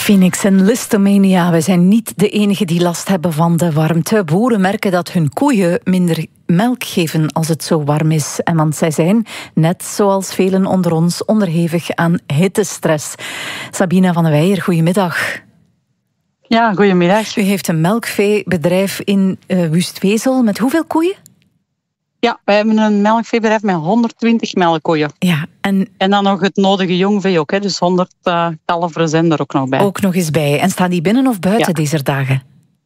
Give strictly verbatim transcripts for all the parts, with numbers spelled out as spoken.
Phoenix en Listomania. We zijn niet de enige die last hebben van de warmte. Boeren merken dat hun koeien minder melk geven als het zo warm is. En want zij zijn, net zoals velen onder ons, onderhevig aan hittestress. Sabina van den Weijer, goedemiddag. Ja, goedemiddag. U heeft een melkveebedrijf in uh, Wustwezel. Met hoeveel koeien? Ja, wij hebben een melkveebedrijf met honderdtwintig melkkoeien. Ja, en... en dan nog het nodige jongvee ook, hè. Dus honderd uh, kalveren zijn er ook nog bij. Ook nog eens bij. En staan die binnen of buiten ja. deze dagen?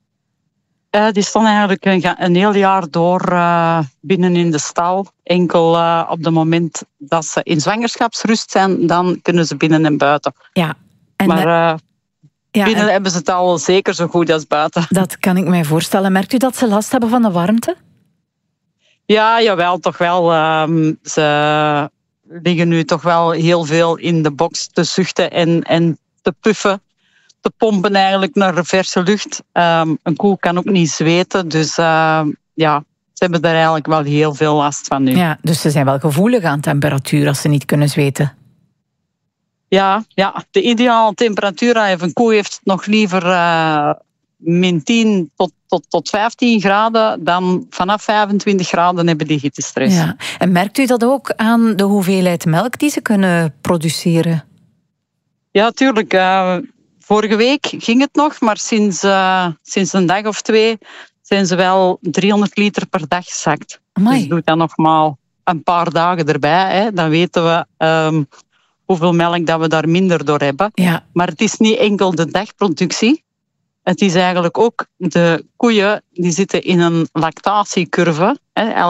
Uh, die staan eigenlijk een, een heel jaar door uh, binnen in de stal. Enkel uh, op het moment dat ze in zwangerschapsrust zijn, dan kunnen ze binnen en buiten. Ja. En maar uh, ja, binnen en... hebben ze het al zeker zo goed als buiten. Dat kan ik mij voorstellen. Merkt u dat ze last hebben van de warmte? Ja, jawel, toch wel. Um, ze liggen nu toch wel heel veel in de box te zuchten en, en te puffen. Te pompen eigenlijk naar verse lucht. Um, een koe kan ook niet zweten, dus uh, ja, ze hebben daar eigenlijk wel heel veel last van nu. Ja, dus ze zijn wel gevoelig aan temperatuur als ze niet kunnen zweten. Ja, ja, de ideale temperatuur heeft een koe heeft nog liever uh, min tien tot, tot, tot vijftien graden dan vanaf vijfentwintig graden hebben die hittestress. Ja. En merkt u dat ook aan de hoeveelheid melk die ze kunnen produceren? Ja, tuurlijk. Uh, vorige week ging het nog, maar sinds, uh, sinds een dag of twee zijn ze wel driehonderd liter per dag gezakt. Amai. Dus doe dan nog maar een paar dagen erbij. Hè. Dan weten we um, hoeveel melk dat we daar minder door hebben. Ja. Maar het is niet enkel de dagproductie. Het is eigenlijk ook de koeien die zitten in een lactatiecurve.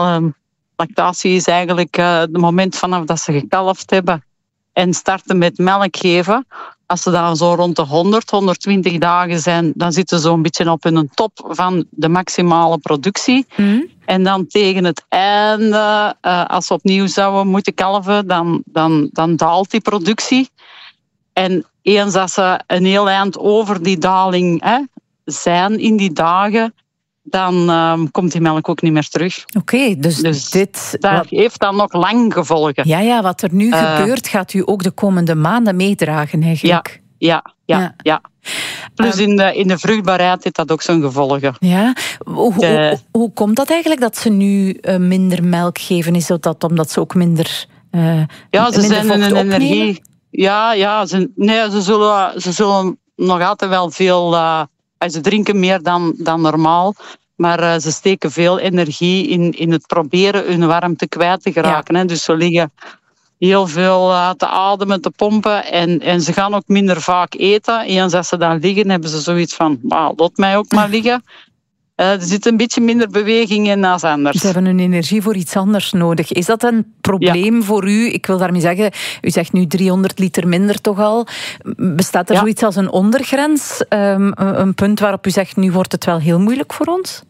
Lactatie is eigenlijk het moment vanaf dat ze gekalfd hebben en starten met melk geven. Als ze dan zo rond de honderd, honderdtwintig dagen zijn, dan zitten ze zo'n beetje op hun top van de maximale productie. Mm. En dan tegen het einde, als ze opnieuw zouden moeten kalven, dan, dan, dan daalt die productie. En eens als ze een heel eind over die daling hè, zijn in die dagen, dan um, komt die melk ook niet meer terug. Oké, okay, dus, dus dit... dat wat... heeft dan nog lang gevolgen. Ja, ja, wat er nu uh, gebeurt, gaat u ook de komende maanden meedragen eigenlijk. Ja, ja, ja. ja. ja. Plus um, in, de, in de vruchtbaarheid heeft dat ook zo'n gevolgen. Ja, hoe, de... hoe, hoe komt dat eigenlijk dat ze nu uh, minder melk geven? Is dat omdat ze ook minder uh, Ja, ze minder zijn in een opnemen? energie... Ja, ja ze, nee, ze, zullen, ze zullen nog altijd wel veel... Uh, ze drinken meer dan, dan normaal. Maar uh, ze steken veel energie in, in het proberen hun warmte kwijt te geraken. Ja. Hè. Dus ze liggen heel veel uh, te ademen, te pompen. En, en ze gaan ook minder vaak eten. Eens als ze dan liggen, hebben ze zoiets van... Ah, laat mij ook maar liggen. Uh, er zit een beetje minder beweging in als anders. Ze hebben hun energie voor iets anders nodig. Is dat een probleem ja. voor u? Ik wil daarmee zeggen, u zegt nu driehonderd liter minder toch al. Bestaat er ja. zoiets als een ondergrens? Um, een punt waarop u zegt, nu wordt het wel heel moeilijk voor ons?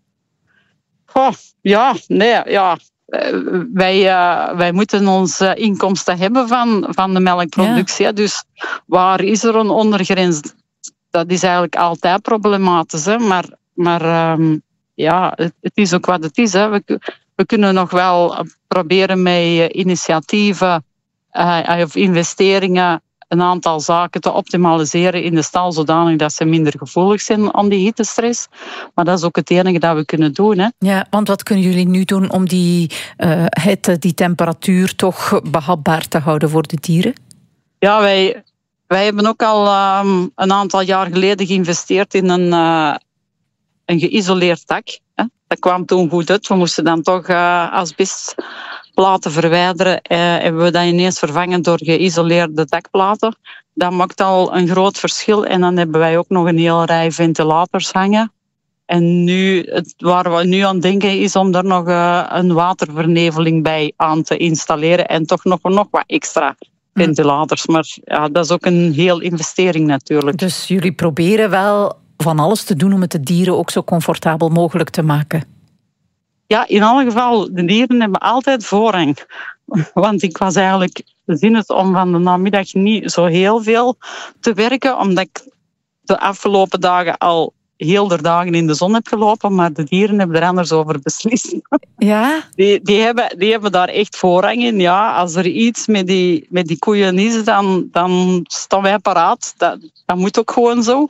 Oh, ja, nee, ja. Uh, wij, uh, wij moeten onze inkomsten hebben van, van de melkproductie. Ja. Dus waar is er een ondergrens? Dat is eigenlijk altijd problematisch, hè? Maar... Maar um, ja, het, het is ook wat het is. Hè. We, we kunnen nog wel proberen met initiatieven uh, of investeringen een aantal zaken te optimaliseren in de stal, zodanig dat ze minder gevoelig zijn aan die hittestress. Maar dat is ook het enige dat we kunnen doen. Hè. Ja, want wat kunnen jullie nu doen om die uh, hitte, die temperatuur toch behapbaar te houden voor de dieren? Ja, wij, wij hebben ook al um, een aantal jaar geleden geïnvesteerd in een... Uh, een geïsoleerd dak. Hè. Dat kwam toen goed uit. We moesten dan toch uh, asbestplaten verwijderen. Uh, hebben we dat ineens vervangen door geïsoleerde dakplaten. Dat maakt al een groot verschil. En dan hebben wij ook nog een hele rij ventilators hangen. En nu, het, waar we nu aan denken is om er nog uh, een waterverneveling bij aan te installeren. En toch nog, nog wat extra ventilators. Maar ja, dat is ook een heel investering natuurlijk. Dus jullie proberen wel... van alles te doen om het de dieren ook zo comfortabel mogelijk te maken? Ja, in alle geval, de dieren hebben altijd voorrang. Want ik was eigenlijk bezinnend om van de namiddag niet zo heel veel te werken, omdat ik de afgelopen dagen al heel de dagen in de zon heb gelopen, maar de dieren hebben er anders over beslist. Ja? Die, die, hebben, die hebben daar echt voorrang in. Ja, als er iets met die, met die koeien is, dan, dan staan wij paraat. Dat, dat moet ook gewoon zo.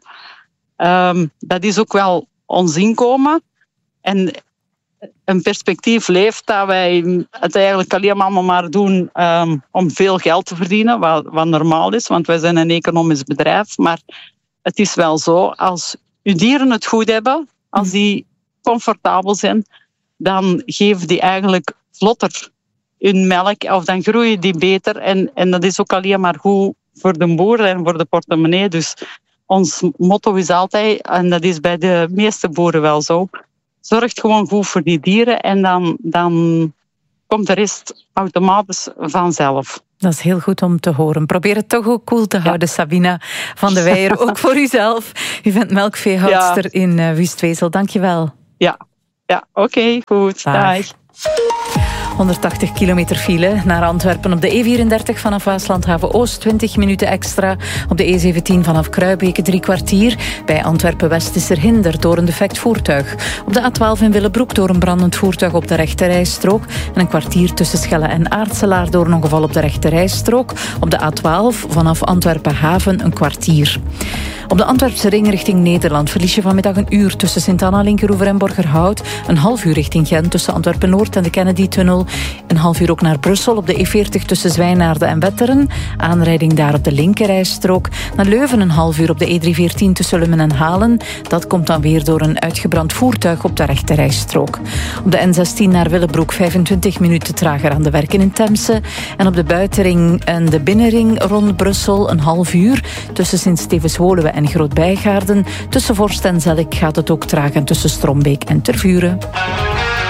Um, dat is ook wel ons inkomen. En een perspectief leeft dat wij het eigenlijk alleen allemaal maar doen um, om veel geld te verdienen, wat, wat normaal is, want wij zijn een economisch bedrijf. Maar het is wel zo, als uw dieren het goed hebben, als die comfortabel zijn, dan geven die eigenlijk vlotter hun melk, of dan groeien die beter. En, en dat is ook alleen maar goed voor de boer en voor de portemonnee. Dus ons motto is altijd, en dat is bij de meeste boeren wel zo, zorg gewoon goed voor die dieren en dan, dan komt de rest automatisch vanzelf. Dat is heel goed om te horen. Probeer het toch ook cool te houden, ja. Sabina van de Weijer. Ook voor uzelf. U bent melkveehoudster ja. in uh, Wustwezel. Dank je wel. Ja, ja oké, okay, goed. Dag. Dag. honderdtachtig kilometer file naar Antwerpen op de E vierendertig vanaf Waaslandhaven Oost, twintig minuten extra. Op de E zeventien vanaf Kruibeke drie kwartier. Bij Antwerpen-West is er hinder door een defect voertuig. Op de A twaalf in Willebroek door een brandend voertuig op de rechterrijstrook. En een kwartier tussen Schelle en Aartselaar door een ongeval op de rechterrijstrook. Op de A twaalf vanaf Antwerpen-Haven een kwartier. Op de Antwerpse ring richting Nederland verlies je vanmiddag een uur tussen Sint-Anna, Linkeroever en Borgerhout. Een half uur richting Gent tussen Antwerpen-Noord en de Kennedy-tunnel. Een half uur ook naar Brussel op de E veertig tussen Zwijnaarden en Wetteren. Aanrijding daar op de linkerrijstrook. Naar Leuven een half uur op de E driehonderdveertien tussen Lummen en Halen. Dat komt dan weer door een uitgebrand voertuig op de rechterrijstrook. Op de N zestien naar Willebroek vijfentwintig minuten trager aan de werken in Temse. En op de buitenring en de binnenring rond Brussel een half uur tussen Sint-Stevens-Woluwe en Groot-Bijgaarden. Tussen Vorst en Zellik gaat het ook traag en tussen Strombeek en Tervuren.